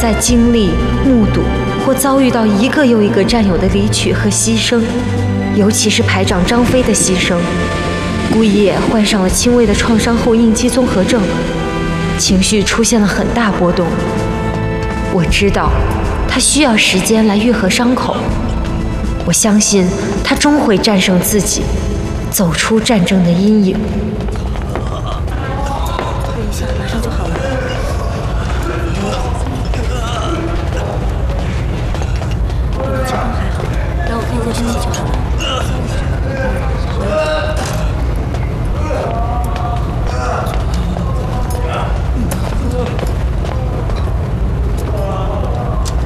在经历、目睹或遭遇到一个又一个战友的离去和牺牲，尤其是排长张飞的牺牲，顾一野患上了轻微的创伤后应激综合症，情绪出现了很大波动。我知道他需要时间来愈合伤口，我相信他终会战胜自己，走出战争的阴影。